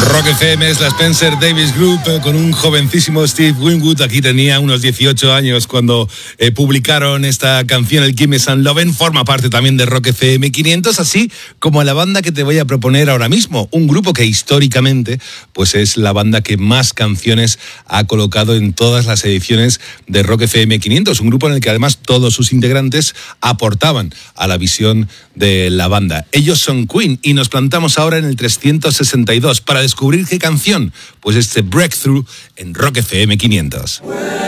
Rock FM es la Spencer Davis Group con un jovencísimo Steve Winwood. Aquí tenía unos 18 años cuando publicaron esta canción, el Gimme Some Lovin'. Forma parte también de Rock FM 500, así como la banda que te voy a proponer ahora mismo. Un grupo que históricamente pues es la banda que más canciones ha colocado en todas las ediciones de Rock FM 500. Un grupo en el que además todos sus integrantes aportaban a la visión de la banda. Ellos son Queen y nos plantamos ahora en el 362 para descubrir qué canción, pues este Breakthrough en Rock FM 500.